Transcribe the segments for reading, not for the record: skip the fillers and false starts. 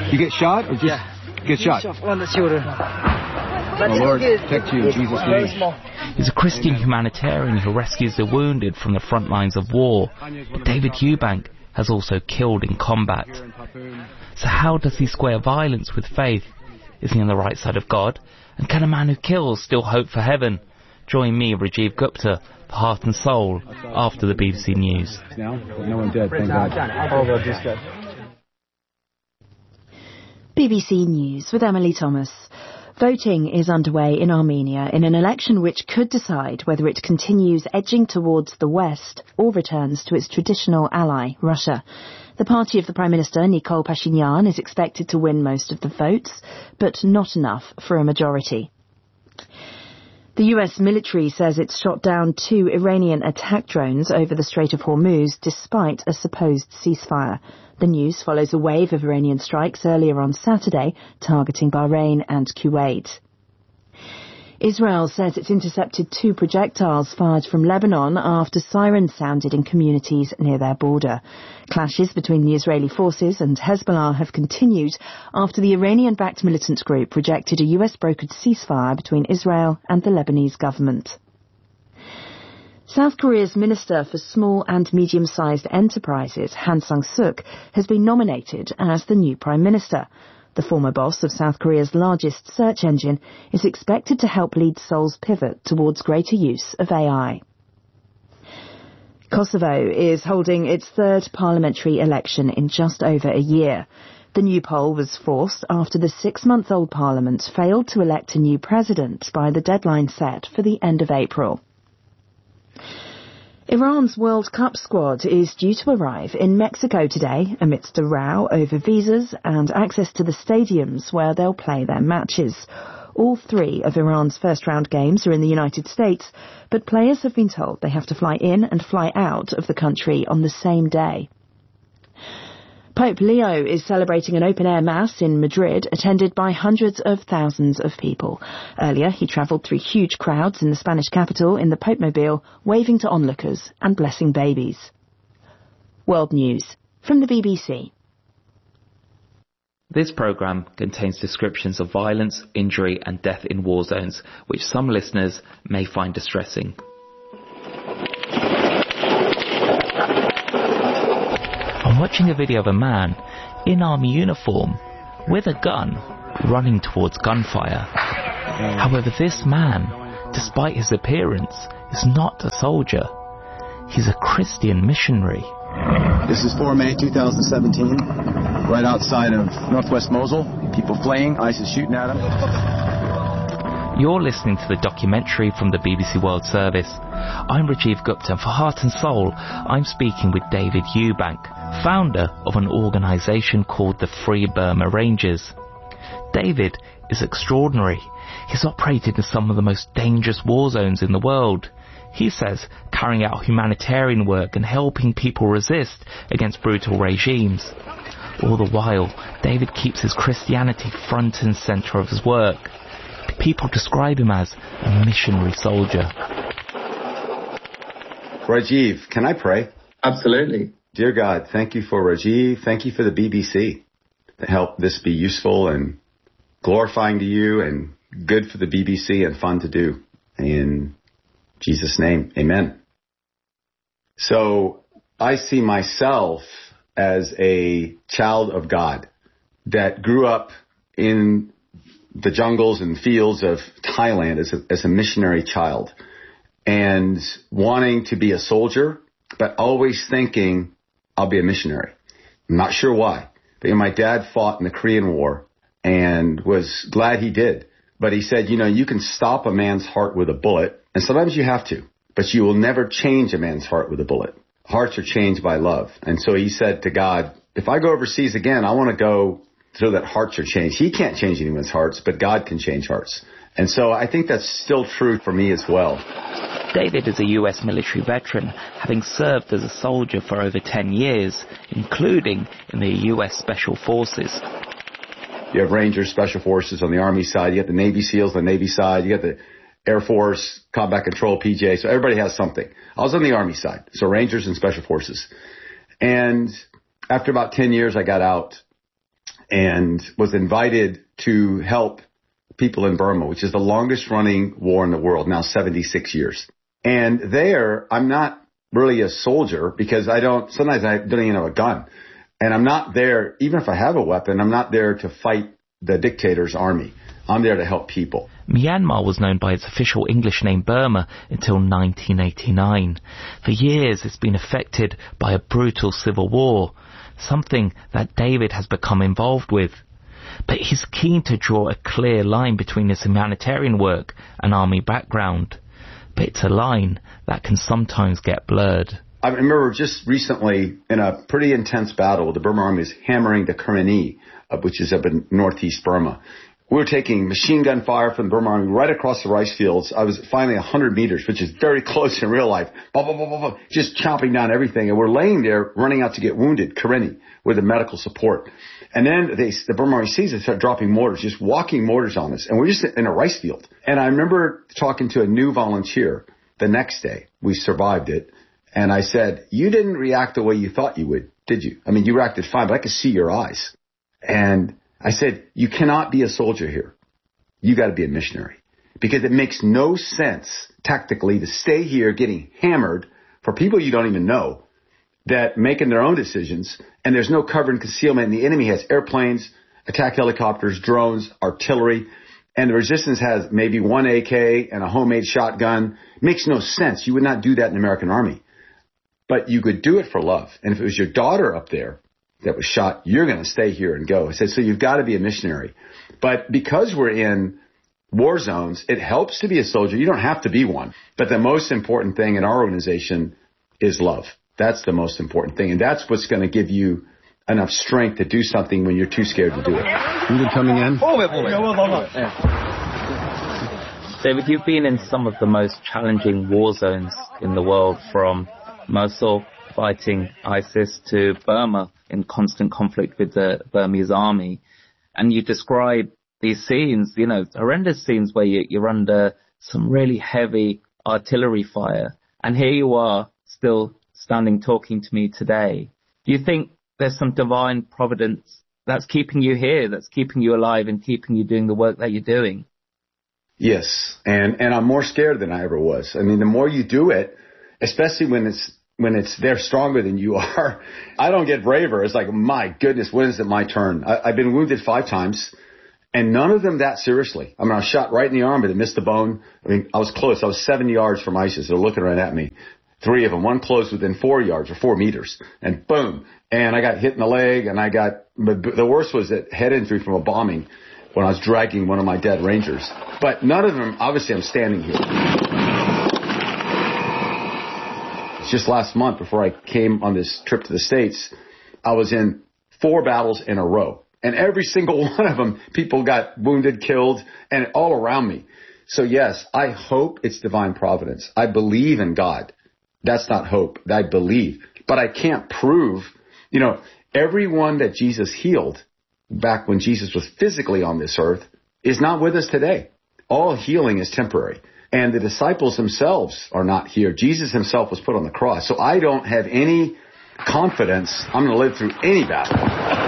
You get shot or just get shot? On the shoulder. Oh, Lord, protect you in Jesus' name. He's a Christian humanitarian who rescues the wounded from the front lines of war. But David Eubank has also killed in combat. So how does he square violence with faith? Is he on the right side of God? And can a man who kills still hope for heaven? Join me, Rajiv Gupta, for Heart and Soul, after the BBC News. No one dead, thank God. BBC News with Emily Thomas. Voting is underway in Armenia in an election which could decide whether it continues edging towards the West or returns to its traditional ally, Russia. The party of the Prime Minister, Nikol Pashinyan, is expected to win most of the votes, but not enough for a majority. The US military says it's shot down 2 Iranian attack drones over the Strait of Hormuz despite a supposed ceasefire. The news follows a wave of Iranian strikes earlier on Saturday targeting Bahrain and Kuwait. Israel says it's intercepted 2 projectiles fired from Lebanon after sirens sounded in communities near their border. Clashes between the Israeli forces and Hezbollah have continued after the Iranian-backed militant group rejected a US-brokered ceasefire between Israel and the Lebanese government. South Korea's Minister for Small and Medium-Sized Enterprises, Han Sang-suk, has been nominated as the new Prime Minister. The former boss of South Korea's largest search engine is expected to help lead Seoul's pivot towards greater use of AI. Kosovo is holding its 3rd parliamentary election in just over a year. The new poll was forced after the 6-month-old parliament failed to elect a new president by the deadline set for the end of April. Iran's World Cup squad is due to arrive in Mexico today amidst a row over visas and access to the stadiums where they'll play their matches. All 3 of Iran's first-round games are in the United States, but players have been told they have to fly in and fly out of the country on the same day. Pope Leo is celebrating an open-air mass in Madrid, attended by hundreds of thousands of people. Earlier, he travelled through huge crowds in the Spanish capital in the Pope-mobile, waving to onlookers and blessing babies. World News from the BBC. This programme contains descriptions of violence, injury and death in war zones, which some listeners may find distressing. I'm watching a video of a man in army uniform with a gun running towards gunfire. However, this man, despite his appearance, is not a soldier. He's a Christian missionary. This is 4 May 2017, right outside of northwest Mosul. People fleeing, ISIS shooting at them. You're listening to the documentary from the BBC World Service. I'm Rajiv Gupta, and for Heart and Soul, I'm speaking with David Eubank, founder of an organisation called the Free Burma Rangers. David is extraordinary. He's operated in some of the most dangerous war zones in the world. He says carrying out humanitarian work and helping people resist against brutal regimes. All the while, David keeps his Christianity front and centre of his work. People describe him as a missionary soldier. Rajiv, can I pray? Absolutely. Dear God, thank you for Rajiv. Thank you for the BBC to help this be useful and glorifying to you and good for the BBC and fun to do. In Jesus' name, amen. So I see myself as a child of God that grew up in the jungles and fields of Thailand as a missionary child and wanting to be a soldier, but always thinking I'll be a missionary. I'm not sure why. But my dad fought in the Korean War and was glad he did. But he said, you can stop a man's heart with a bullet, and sometimes you have to, but you will never change a man's heart with a bullet. Hearts are changed by love. And so he said to God, if I go overseas again, I want to go so that hearts are changed. He can't change anyone's hearts, but God can change hearts. And so I think that's still true for me as well. David is a US military veteran, having served as a soldier for over 10 years, including in the US Special Forces. You have Rangers, Special Forces on the Army side. You got the Navy SEALs on the Navy side. You got the Air Force, Combat Control, PJ. So everybody has something. I was on the Army side, so Rangers and Special Forces. And after about 10 years, I got out. and was invited to help people in Burma, which is the longest running war in the world, now 76 years. And there, I'm not really a soldier because sometimes I don't even have a gun. And I'm not there, even if I have a weapon, I'm not there to fight the dictator's army. I'm there to help people. Myanmar was known by its official English name Burma until 1989. For years it's been affected by a brutal civil war, something that David has become involved with. But he's keen to draw a clear line between his humanitarian work and army background. But it's a line that can sometimes get blurred. I remember just recently in a pretty intense battle, the Burma Army is hammering the Karenni, which is up in northeast Burma. We were taking machine gun fire from the Burma Army right across the rice fields. I was finally 100 meters, which is very close in real life, just chopping down everything. And we're laying there running out to get wounded, Karenni, with the medical support. And then the Burma Army sees us, start dropping mortars, just walking mortars on us. And we're just in a rice field. And I remember talking to a new volunteer the next day. We survived it. And I said, you didn't react the way you thought you would, did you? I mean, you reacted fine, but I could see your eyes. And I said, you cannot be a soldier here. You got to be a missionary, because it makes no sense tactically to stay here getting hammered for people you don't even know that making their own decisions, and there's no cover and concealment. And the enemy has airplanes, attack helicopters, drones, artillery, and the resistance has maybe one AK and a homemade shotgun. It makes no sense. You would not do that in the American army, but you could do it for love. And if it was your daughter up there that was shot, you're going to stay here and go. I said, so you've got to be a missionary. But because we're in war zones, it helps to be a soldier. You don't have to be one. But the most important thing in our organization is love. That's the most important thing. And that's what's going to give you enough strength to do something when you're too scared to do it. Wounded coming in. David, you've been in some of the most challenging war zones in the world, from Mosul fighting ISIS to Burma in constant conflict with the Burmese army. And you describe these scenes, horrendous scenes where you're under some really heavy artillery fire. And here you are still standing talking to me today. Do you think there's some divine providence that's keeping you here, that's keeping you alive and keeping you doing the work that you're doing? Yes. And I'm more scared than I ever was. I mean, the more you do it, especially when they're stronger than you are, I don't get braver. It's like, my goodness, when is it my turn? I've been wounded 5 times, and none of them that seriously. I mean, I was shot right in the arm, but it missed the bone. I mean, I was close. I was 7 yards from ISIS. They're looking right at me. 3 of them, one close within 4 yards or 4 meters, and boom. And I got hit in the leg, and the worst was that head injury from a bombing when I was dragging one of my dead Rangers. But none of them, obviously I'm standing here. Just last month, before I came on this trip to the States, I was in 4 battles in a row. And every single one of them, people got wounded, killed, and all around me. So yes, I hope it's divine providence. I believe in God. That's not hope. I believe. But I can't prove, everyone that Jesus healed back when Jesus was physically on this earth is not with us today. All healing is temporary. And the disciples themselves are not here. Jesus himself was put on the cross. So I don't have any confidence I'm going to live through any battle.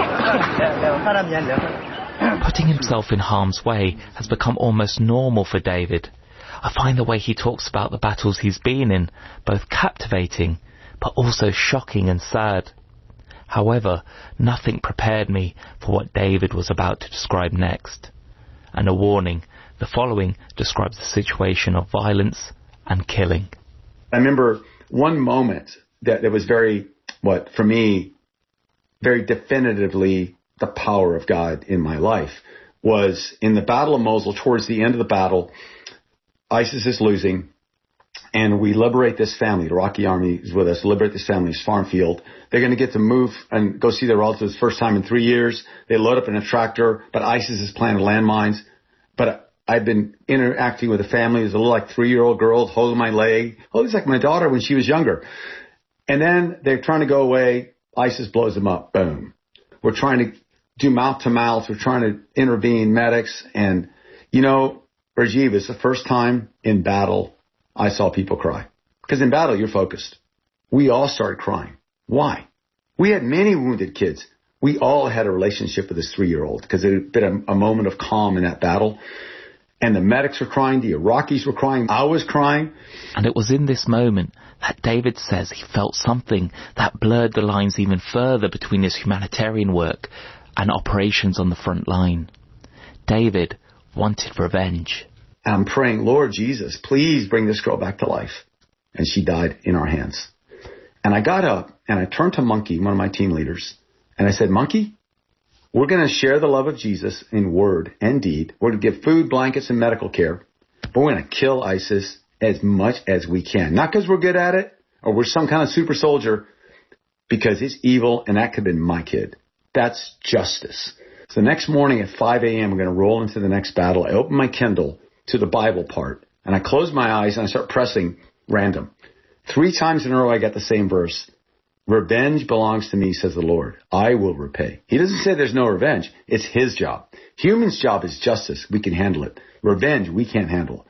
Putting himself in harm's way has become almost normal for David. I find the way he talks about the battles he's been in both captivating, but also shocking and sad. However, nothing prepared me for what David was about to describe next. And a warning, the following describes the situation of violence and killing. I remember one moment that was for me, very definitively the power of God in my life was in the Battle of Mosul. Towards the end of the battle, ISIS is losing, and we liberate this family. The Iraqi army is with us, liberate this family's farm field. They're going to get to move and go see their relatives first time in 3 years. They load up in a tractor, but ISIS is planting landmines. But I've been interacting with a family. There's a little 3-year-old girl holding my leg. Oh, it's like my daughter when she was younger. And then they're trying to go away. ISIS blows them up. Boom. We're trying to do mouth to mouth. We're trying to intervene, medics. And, Rajiv, it's the first time in battle I saw people cry. Because in battle, you're focused. We all started crying. Why? We had many wounded kids. We all had a relationship with this 3-year-old because it had been a moment of calm in that battle. And the medics were crying, the Iraqis were crying, I was crying. And it was in this moment that David says he felt something that blurred the lines even further between his humanitarian work and operations on the front line. David wanted revenge. And I'm praying, Lord Jesus, please bring this girl back to life. And she died in our hands. And I got up and I turned to Monkey, one of my team leaders, and I said, Monkey, we're going to share the love of Jesus in word and deed. We're going to give food, blankets, and medical care. But we're going to kill ISIS as much as we can. Not because we're good at it or we're some kind of super soldier, because it's evil and that could have been my kid. That's justice. So the next morning at 5 a.m., we're going to roll into the next battle. I open my Kindle to the Bible part and I close my eyes and I start pressing random. 3 times in a row I got the same verse. Revenge belongs to me, says the Lord. I will repay. He doesn't say there's no revenge. It's his job. Human's job is justice. We can handle it. Revenge, we can't handle.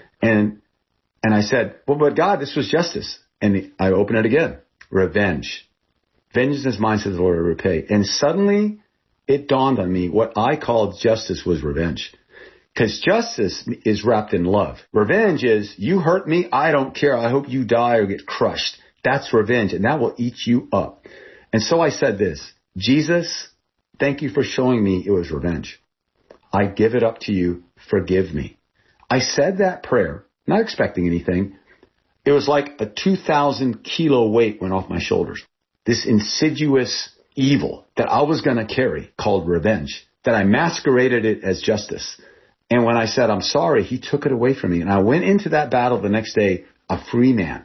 And I said, well, but God, this was justice. And I open it again. Revenge. Vengeance is mine, says the Lord, I will repay. And suddenly it dawned on me what I called justice was revenge. Because justice is wrapped in love. Revenge is, you hurt me, I don't care. I hope you die or get crushed. That's revenge, and that will eat you up. And so I said this, Jesus, thank you for showing me it was revenge. I give it up to you. Forgive me. I said that prayer, not expecting anything. It was like a 2,000 kilo weight went off my shoulders. This insidious evil that I was going to carry called revenge, that I masqueraded it as justice. And when I said, I'm sorry, he took it away from me. And I went into that battle the next day a free man.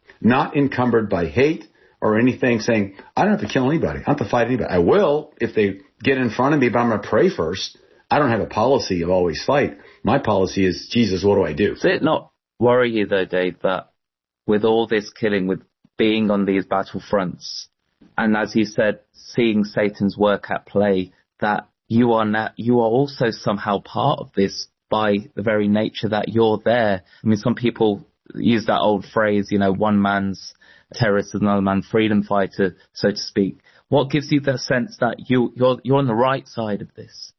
Not encumbered by hate or anything, saying, I don't have to kill anybody. I don't have to fight anybody. I will if they get in front of me, but I'm going to pray first. I don't have a policy of always fight. My policy is, Jesus, what do I do? Does it not worry you, though, Dave, that with all this killing, with being on these battlefronts, and as you said, seeing Satan's work at play, that you are also somehow part of this by the very nature that you're there? I mean, some people use that old phrase, one man's terrorist is another man's freedom fighter, so to speak. What gives you the sense that you're on the right side of this?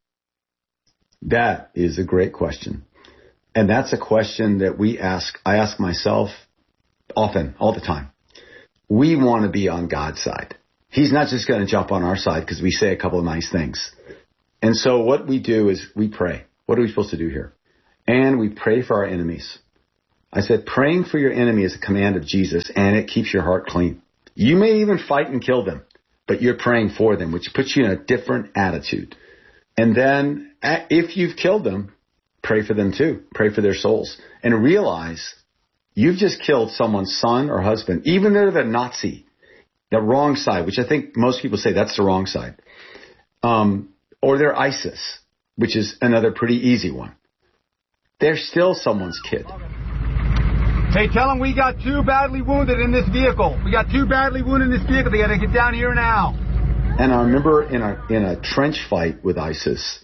That is a great question. And that's a question that I ask myself often, all the time. We want to be on God's side. He's not just going to jump on our side because we say a couple of nice things. And so what we do is we pray. What are we supposed to do here? And we pray for our enemies. I said, praying for your enemy is a command of Jesus, and it keeps your heart clean. You may even fight and kill them, but you're praying for them, which puts you in a different attitude. And then if you've killed them, pray for them too. Pray for their souls. And realize you've just killed someone's son or husband, even if they're the Nazi, the wrong side, which I think most people say that's the wrong side. Or they're ISIS, which is another pretty easy one. They're still someone's kid. Hey, tell them we got 2 badly wounded in this vehicle. We got 2 badly wounded in this vehicle. They got to get down here now. And I remember in a trench fight with ISIS,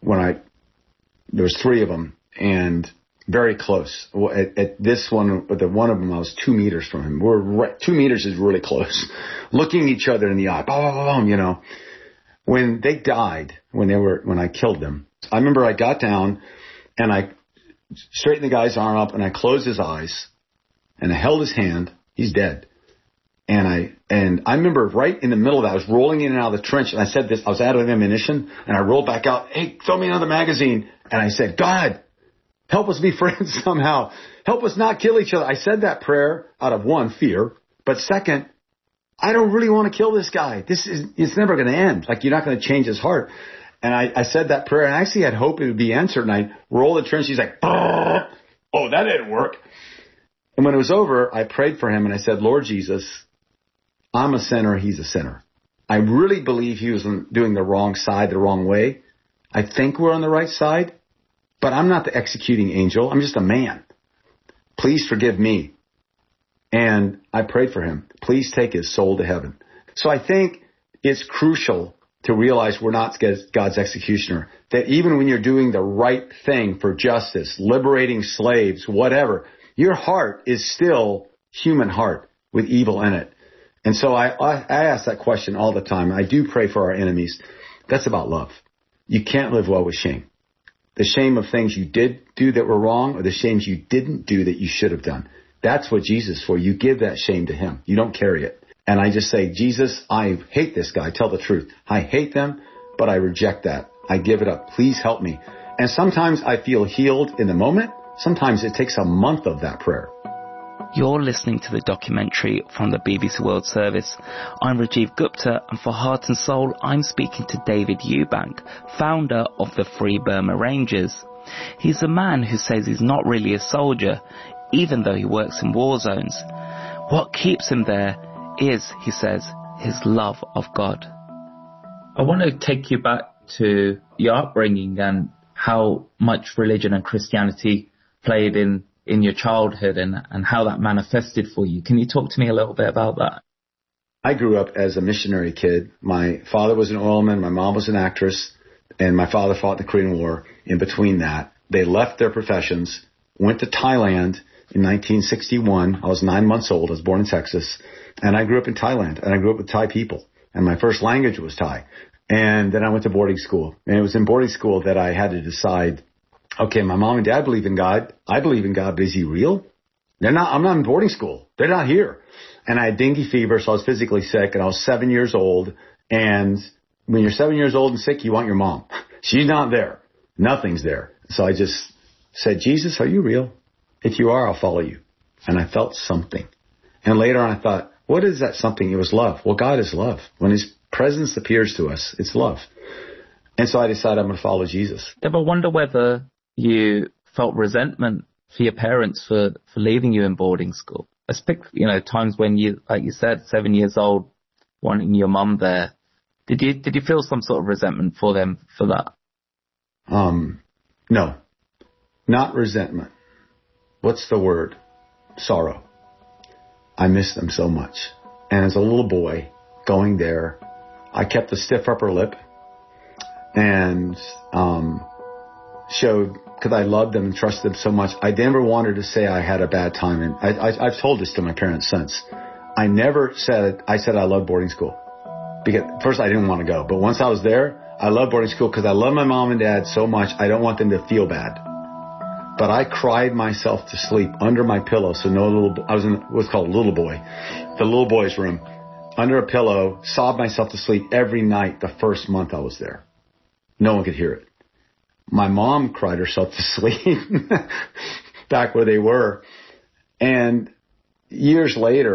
there was 3 of them, and very close. At this one, the one of them, I was 2 meters from him. 2 meters is really close. Looking each other in the eye, boom, boom, boom, When they died, when I killed them, I remember I got down and I straightened the guy's arm up and I closed his eyes and I held his hand. He's dead. And I remember right in the middle of that, I was rolling in and out of the trench and I said this, I was out of ammunition and I rolled back out. Hey, throw me another magazine. And I said, God, help us be friends somehow. Help us not kill each other. I said that prayer out of 1, fear, but 2, I don't really want to kill this guy. It's never going to end. Like, you're not going to change his heart. And I said that prayer and I actually had hope it would be answered. And I rolled the trench. He's like, oh, that didn't work. And when it was over, I prayed for him and I said, Lord Jesus, I'm a sinner. He's a sinner. I really believe he was doing the wrong side, the wrong way. I think we're on the right side, but I'm not the executing angel. I'm just a man. Please forgive me. And I prayed for him. Please take his soul to heaven. So I think it's crucial to realize we're not God's executioner. That even when you're doing the right thing for justice, liberating slaves, whatever, your heart is still human heart with evil in it. And so I ask that question all the time. I do pray for our enemies. That's about love. You can't live well with shame. The shame of things you did do that were wrong, or the shames you didn't do that you should have done. That's what Jesus is for. You give that shame to him. You don't carry it. And I just say, Jesus, I hate this guy. Tell the truth. I hate them, but I reject that. I give it up. Please help me. And sometimes I feel healed in the moment. Sometimes it takes a month of that prayer. You're listening to the documentary from the BBC World Service. I'm Rajiv Gupta, and for Heart and Soul, I'm speaking to David Eubank, founder of the Free Burma Rangers. He's a man who says he's not really a soldier, even though he works in war zones. What keeps him there is, he says, his love of God. I want to take you back to your upbringing and how much religion and Christianity played in your childhood and how that manifested for you. Can you talk to me a little bit about that? I grew up as a missionary kid. My father was an oilman, my mom was an actress, and my father fought the Korean War. In between that, they left their professions, went to Thailand in 1961. I was 9 months old. I was born in Texas. And I grew up in Thailand, and I grew up with Thai people. And my first language was Thai. And then I went to boarding school. And it was in boarding school that I had to decide, okay, my mom and dad believe in God. I believe in God, but is he real? I'm not in boarding school. They're not here. And I had dengue fever, so I was physically sick, and I was 7 years old. And when you're 7 years old and sick, you want your mom. She's not there. Nothing's there. So I just said, Jesus, are you real? If you are, I'll follow you. And I felt something. And later on I thought, what is that something? It was love. Well, God is love. When his presence appears to us, it's love. And so I decided I'm going to follow Jesus. Ever wonder whether you felt resentment for your parents for leaving you in boarding school? I speak, times when you, like you said, 7 years old, wanting your mum there. Did you feel some sort of resentment for them for that? No, not resentment. What's the word? Sorrow. I miss them so much. And as a little boy going there, I kept a stiff upper lip and showed, because I loved them and trusted them so much, I never wanted to say I had a bad time. And I've told this to my parents since. I said I loved boarding school. Because first I didn't want to go. But once I was there, I loved boarding school because I love my mom and dad so much. I don't want them to feel bad. But I cried myself to sleep under my pillow. So I was in what's called little boy, the little boy's room, under a pillow, sobbed myself to sleep every night the first month I was there. No one could hear it. My mom cried herself to sleep back where they were. And years later,